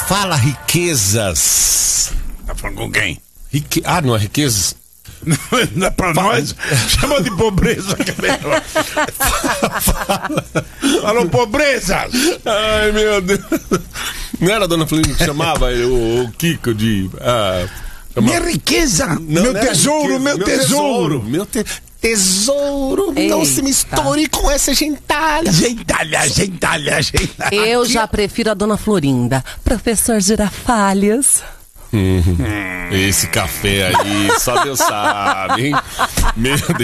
Fala Riquezas. Tá falando com quem? Não é Riquezas? Não é pra nós? Chama de pobreza que é melhor. Falou pobrezas. Ai, meu Deus. Não era a dona Florinda que chamava o Kiko de... Minha riqueza, meu tesouro, meu tesouro. Tesouro, não se misture com essa gentalha. Gentalha. Eu já prefiro a dona Florinda. Professor Girafalhas. Esse café aí, só Deus sabe, hein? Meu Deus.